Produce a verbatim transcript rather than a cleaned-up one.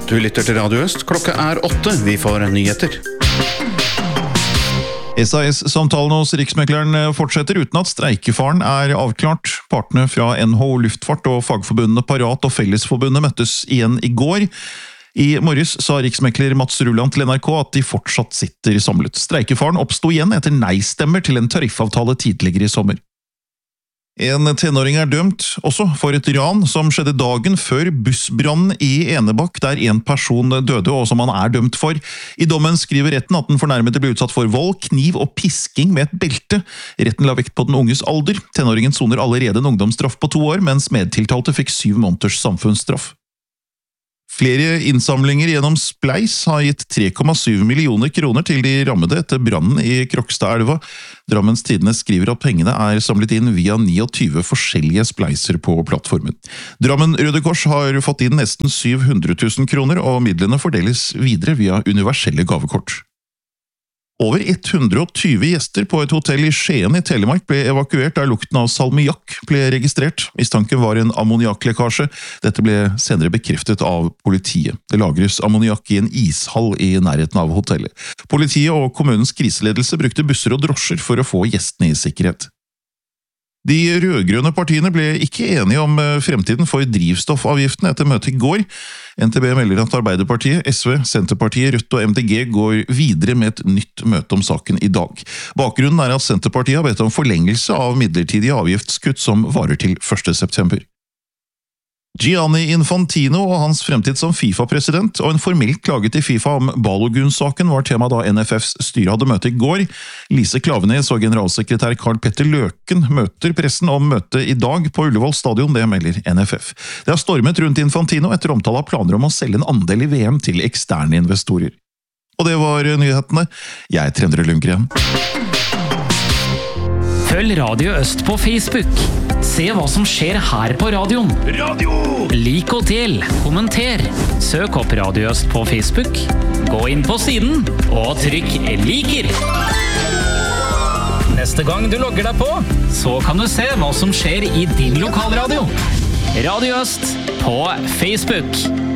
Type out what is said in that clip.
Du lytter til Radio Øst. Klokka er åtte. Vi får nyheter. S A S-samtalen hos Riksmekleren fortsetter uten at streikefaren er avklart. Partene fra N H O Luftfart og fagforbundene Parat og Fellesforbundet møttes igjen i går. I morges sa riksmekler Mats Rulland til N R K at de fortsatt sitter samlet. Streikefaren oppstod igjen etter nei-stemmer til en tariffavtale tidligere i sommer. En tenåring er dømt, også for et ran som skjedde dagen før bussbrannen i Enebakk, der en person døde og som han er dømt for. I dommen skriver retten at den fornærmede ble utsatt for vold, kniv og pisking med et belte. Retten la vekt på den unges alder. Tenåringen soner allerede en ungdomsstraff på to år, mens medtiltalte fikk syv måneders samfunnsstraff. Flere innsamlinger gjennom Spleis har gitt tre komma syv millioner kroner til de rammede etter brannen i Krokstadelva. Drammens Tidende skriver at pengene er samlet inn via tjueni forskjellige spleiser på plattformen. Drammen Røde Kors har fått inn nesten syv hundre tusen kroner, og midlene fordeles videre via universelle gavekort. Over hundre og tjue gjester på et hotell i Skien i Telemark ble evakuert da lukten av salmiakk ble registrert. Mistanken var en ammoniakklekkasje. Dette ble senere bekreftet av politiet. Det lagres ammoniakk i en ishall i nærheten av hotellet. Politiet og kommunens kriseledelse brukte busser og drosjer for å få gjestene i sikkerhet. De rødgrønne partiene ble ikke enige om fremtiden for drivstoffavgiften etter møtet i går. N T B melder at Arbeiderpartiet, S V, Senterpartiet, Rødt og M D G går videre med et nytt møte om saken i dag. Bakgrunnen er at Senterpartiet har bedt om forlengelse av midlertidige avgiftskutt som varer til første september. Gianni Infantino og hans fremtid som FIFA-president og en formelt klage til FIFA om Balogun-saken var tema da N F Fs styre hadde møte i går. Lise Klavenes og generalsekretær Karl Petter Løken møter pressen om møtet i dag på Ullevål stadion, det melder N F F. Det har stormet rundt Infantino etter omtale av planer om å selge en andel i V M til eksterne investorer. Og det var nyhetene. Jeg er Trendre Lundgren. Følg Radio Øst på Facebook. Se hva som skjer her på radioen. Radio! Lik og del, kommenter. Søk opp Radio Øst på Facebook. Gå inn på siden og trykk liker. Neste gang du logger deg på, så kan du se hva som skjer i din lokalradio. Radio Øst på Facebook.